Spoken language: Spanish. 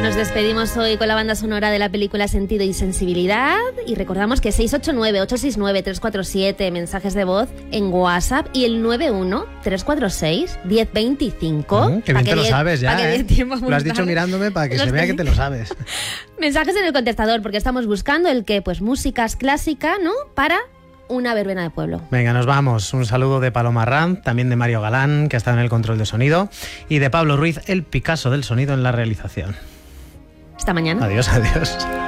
Nos despedimos hoy con la banda sonora de la película Sentido y Sensibilidad y recordamos que 689-869-347 mensajes de voz en WhatsApp y el 91-346-1025. Que bien te lo sabes ya, ¿eh? Lo has dicho mirándome para que se vea que te lo sabes. Mensajes en el contestador porque estamos buscando el que, pues músicas clásica, ¿no? Para una verbena de pueblo. Venga, nos vamos. Un saludo de Paloma Ranz, también de Mario Galán, que ha estado en el control de sonido, y de Pablo Ruiz, el Picasso del sonido en la realización. Hasta mañana. Adiós, adiós.